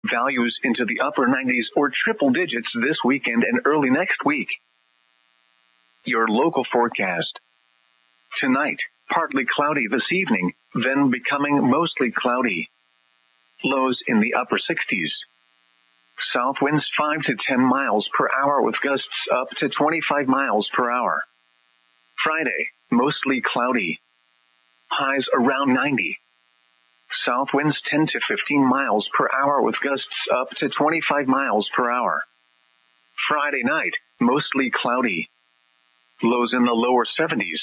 Values into the upper 90s or triple digits this weekend and early next week. Your local forecast. Tonight, partly cloudy this evening, then becoming mostly cloudy. Lows in the upper 60s. South winds 5 to 10 miles per hour with gusts up to 25 miles per hour. Friday, mostly cloudy. Highs around 90. South winds 10 to 15 miles per hour with gusts up to 25 miles per hour. Friday night, mostly cloudy. Lows in the lower 70s.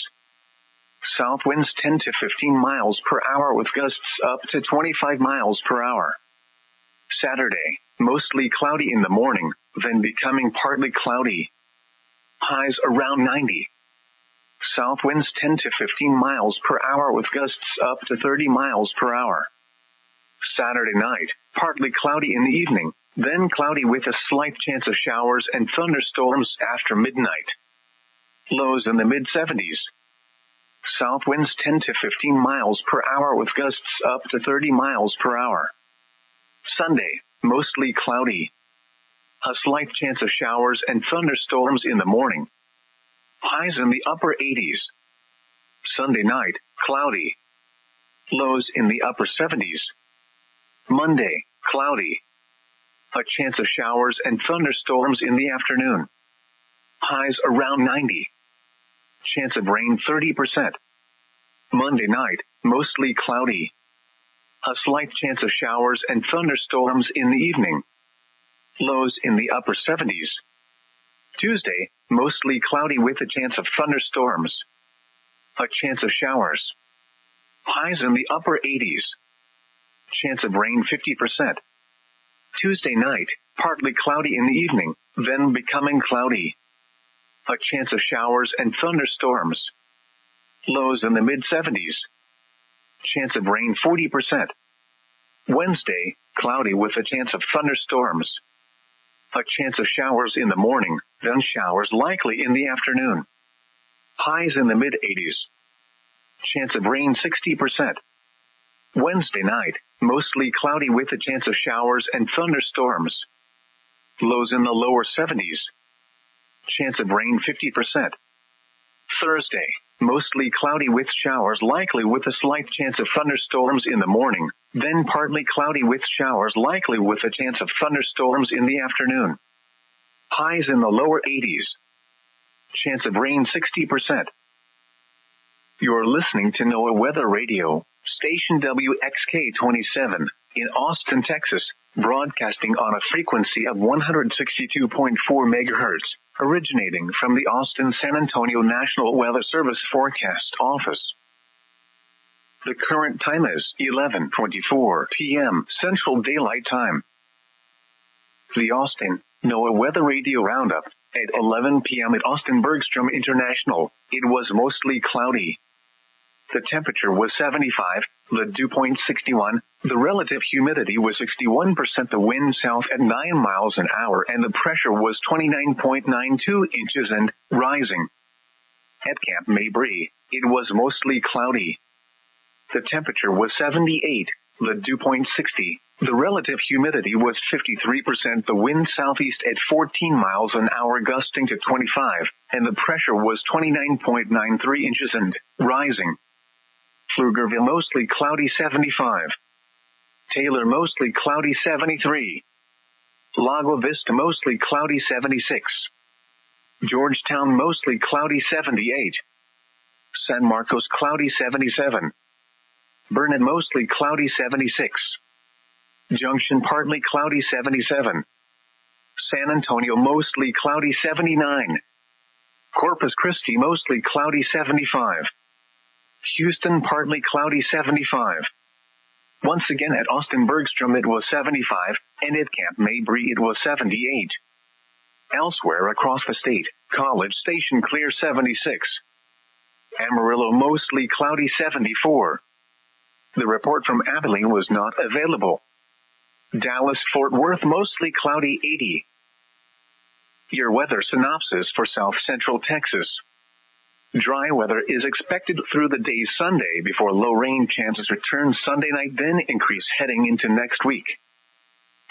South winds 10 to 15 miles per hour with gusts up to 25 miles per hour. Saturday, mostly cloudy in the morning, then becoming partly cloudy. Highs around 90. South winds 10 to 15 miles per hour with gusts up to 30 miles per hour. Saturday night, partly cloudy in the evening, then cloudy with a slight chance of showers and thunderstorms after midnight. Lows in the mid-70s. South winds 10 to 15 miles per hour with gusts up to 30 miles per hour. Sunday, mostly cloudy. A slight chance of showers and thunderstorms in the morning. Highs in the upper 80s. Sunday night, cloudy. Lows in the upper 70s. Monday, cloudy. A chance of showers and thunderstorms in the afternoon. Highs around 90. Chance of rain 30%. Monday night, mostly cloudy. A slight chance of showers and thunderstorms in the evening. Lows in the upper 70s. Tuesday, mostly cloudy with a chance of thunderstorms. A chance of showers. Highs in the upper 80s. Chance of rain 50%. Tuesday night, partly cloudy in the evening, then becoming cloudy. A chance of showers and thunderstorms. Lows in the mid-70s. Chance of rain 40%. Wednesday, cloudy with a chance of thunderstorms. A chance of showers in the morning, then showers likely in the afternoon. Highs in the mid-80s. Chance of rain 60%. Wednesday night, mostly cloudy with a chance of showers and thunderstorms. Lows in the lower 70s. Chance of rain 50%. Thursday, mostly cloudy with showers likely with a slight chance of thunderstorms in the morning, then partly cloudy with showers likely with a chance of thunderstorms in the afternoon. Highs in the lower 80s. Chance of rain 60%. You're listening to NOAA Weather Radio, station WXK-27, in Austin, Texas, broadcasting on a frequency of 162.4 MHz, originating from the Austin-San Antonio National Weather Service Forecast Office. The current time is 11:24 p.m. Central Daylight Time. The Austin NOAA Weather Radio Roundup. At 11 p.m. at Austin Bergstrom International, it was mostly cloudy. The temperature was 75, the dew point 61, the relative humidity was 61%, the wind south at 9 miles an hour, and the pressure was 29.92 inches and rising. At Camp Mabry, it was mostly cloudy. The temperature was 78, the dew point 60, the relative humidity was 53%, the wind southeast at 14 miles an hour gusting to 25, and the pressure was 29.93 inches and rising. Pflugerville mostly cloudy 75. Taylor mostly cloudy 73. Lago Vista mostly cloudy 76. Georgetown mostly cloudy 78. San Marcos cloudy 77. Burnet mostly cloudy 76. Junction partly cloudy 77. San Antonio mostly cloudy 79. Corpus Christi mostly cloudy 75. Houston partly cloudy 75. Once again at Austin Bergstrom it was 75, and at Camp Mabry it was 78. Elsewhere across the state, College Station clear 76. Amarillo mostly cloudy 74. The report from Abilene was not available. Dallas-Fort Worth mostly cloudy 80. Your weather synopsis for South Central Texas. Dry weather is expected through the day Sunday before low rain chances return Sunday night, then increase heading into next week.